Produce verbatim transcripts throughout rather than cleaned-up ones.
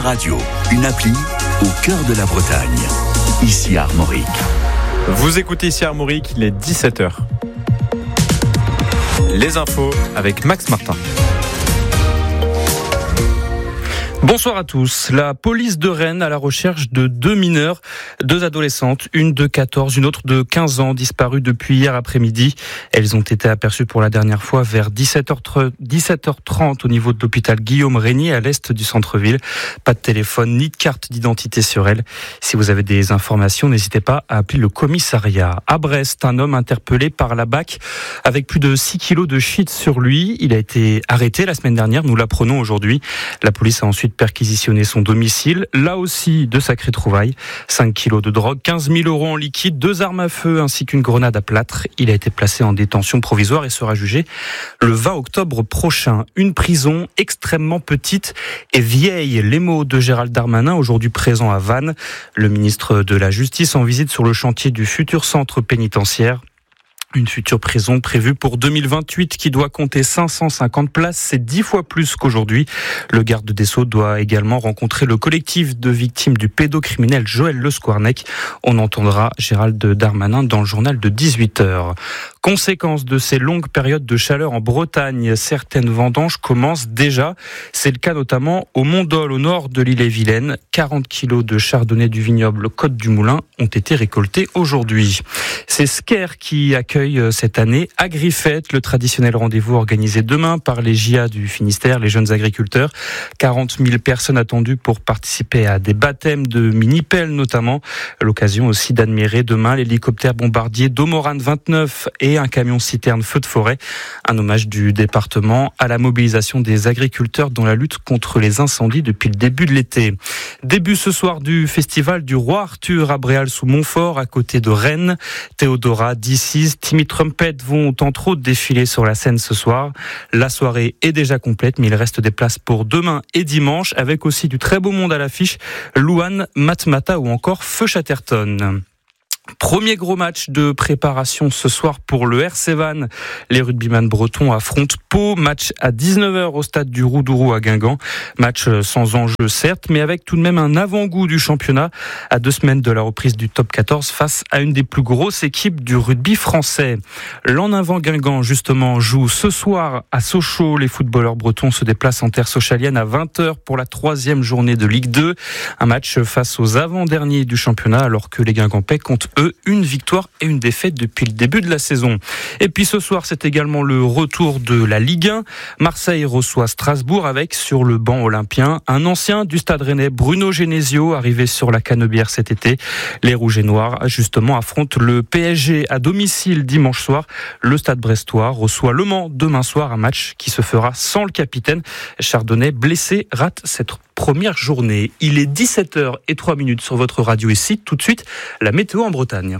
Radio, une appli au cœur de la Bretagne. Ici Armorique. Vous écoutez ici Armorique, il est dix-sept heures. Les infos avec Max Martin. Bonsoir à tous. La police de Rennes à la recherche de deux mineurs, deux adolescentes, une de quatorze, une autre de quinze ans, disparues depuis hier après-midi. Elles ont été aperçues pour la dernière fois vers dix-sept heures trente au niveau de l'hôpital Guillaume-Régnier à l'est du centre-ville. Pas de téléphone ni de carte d'identité sur elles. Si vous avez des informations, n'hésitez pas à appeler le commissariat. À Brest, un homme interpellé par la B A C avec plus de six kilos de shit sur lui. Il a été arrêté la semaine dernière, nous l'apprenons aujourd'hui. La police a ensuite perquisitionné son domicile. Là aussi, de sacrées trouvailles. cinq kilos de drogue, quinze mille euros en liquide, deux armes à feu ainsi qu'une grenade à plâtre. Il a été placé en détention provisoire et sera jugé le vingt octobre prochain. Une prison extrêmement petite et vieille. Les mots de Gérald Darmanin, aujourd'hui présent à Vannes. Le ministre de la Justice en visite sur le chantier du futur centre pénitentiaire. Une future prison prévue pour deux mille vingt-huit qui doit compter cinq cent cinquante places, c'est dix fois plus qu'aujourd'hui. Le garde des Sceaux doit également rencontrer le collectif de victimes du pédocriminel Joël Le Squarnec. On entendra Gérald Darmanin dans le journal de dix-huit heures. Conséquence de ces longues périodes de chaleur en Bretagne, certaines vendanges commencent déjà. C'est le cas notamment au Mont-Dol, au nord de l'île-et-Vilaine. quarante kilos de chardonnay du vignoble Côte du Moulin ont été récoltés aujourd'hui. C'est Sker qui accueille cette année à Griffette, le traditionnel rendez-vous organisé demain par les J A du Finistère, les jeunes agriculteurs. quarante mille personnes attendues pour participer à des baptêmes de mini-pelles notamment. L'occasion aussi d'admirer demain l'hélicoptère bombardier Domoran vingt-neuf et un camion citerne feu de forêt. Un hommage du département à la mobilisation des agriculteurs dans la lutte contre les incendies depuis le début de l'été. Début ce soir du festival du Roi Arthur à Bréal-sous-Montfort à côté de Rennes. Théodora, D six, Timmy Trumpet vont entre autres défiler sur la scène ce soir. La soirée est déjà complète, mais il reste des places pour demain et dimanche, avec aussi du très beau monde à l'affiche. Louane, Matmata ou encore Feu Chatterton. Premier gros match de préparation ce soir pour le R C Vannes. Les rugbyman bretons affrontent Pau. Match à dix-neuf heures au stade du Roudourou à Guingamp. Match sans enjeu certes, mais avec tout de même un avant-goût du championnat à deux semaines de la reprise du top quatorze face à une des plus grosses équipes du rugby français. L'en avant Guingamp justement joue ce soir à Sochaux. Les footballeurs bretons se déplacent en terre sochalienne à vingt heures pour la troisième journée de Ligue deux. Un match face aux avant-derniers du championnat alors que les Guingampais comptent eux une victoire et une défaite depuis le début de la saison. Et puis ce soir, c'est également le retour de la Ligue un. Marseille reçoit Strasbourg avec, sur le banc olympien, un ancien du Stade Rennais, Bruno Genesio, arrivé sur la Canebière cet été. Les Rouges et Noirs, justement, affrontent le P S G à domicile dimanche soir. Le Stade Brestois reçoit Le Mans demain soir, un match qui se fera sans le capitaine. Chardonnay, blessé, rate cette première journée. Il est dix-sept heures trois sur votre radio ici. Tout de suite, la météo en Bretagne.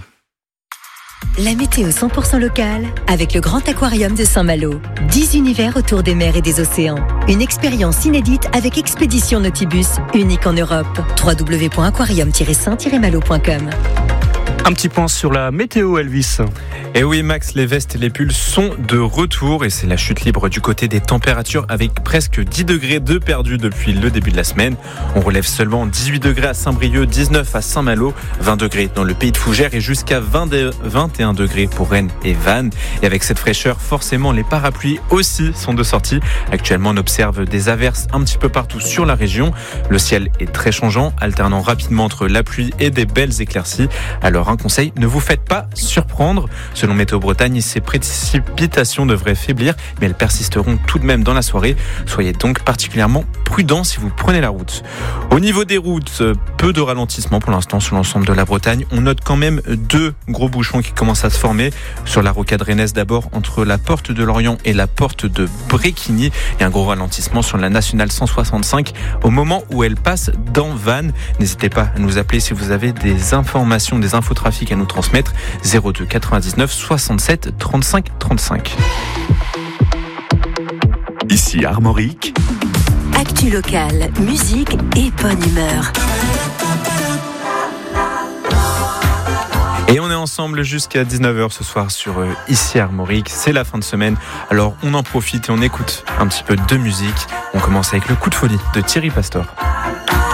La météo cent pour cent locale avec le Grand Aquarium de Saint-Malo. dix univers autour des mers et des océans. Une expérience inédite avec Expédition Nautibus, unique en Europe. w w w point aquarium tiret saint tiret malo point com. Un petit point sur la météo, Elvis. Et oui Max, les vestes et les pulls sont de retour et c'est la chute libre du côté des températures avec presque dix degrés de perdu depuis le début de la semaine. On relève seulement dix-huit degrés à Saint-Brieuc, dix-neuf à Saint-Malo, vingt degrés dans le pays de Fougères et jusqu'à vingt et un degrés pour Rennes et Vannes. Et avec cette fraîcheur, forcément les parapluies aussi sont de sortie. Actuellement on observe des averses un petit peu partout sur la région. Le ciel est très changeant, alternant rapidement entre la pluie et des belles éclaircies. Alors un conseil, ne vous faites pas surprendre. Selon Météo Bretagne, ces précipitations devraient faiblir, mais elles persisteront tout de même dans la soirée. Soyez donc particulièrement prudents si vous prenez la route. Au niveau des routes, peu de ralentissement pour l'instant sur l'ensemble de la Bretagne. On note quand même deux gros bouchons qui commencent à se former. Sur la rocade rennaise d'abord, entre la porte de Lorient et la porte de Bréquigny. Et un gros ralentissement sur la nationale cent soixante-cinq au moment où elle passe dans Vannes. N'hésitez pas à nous appeler si vous avez des informations, des infotrafics à nous transmettre. zéro deux quatre-vingt-dix-neuf soixante-sept trente-cinq trente-cinq. Ici Armorique. Actu locale, musique et bonne humeur. Et on est ensemble jusqu'à dix-neuf heures ce soir sur euh, Ici Armorique. C'est la fin de semaine, alors on en profite et on écoute un petit peu de musique. On commence avec le coup de folie de Thierry Pastor.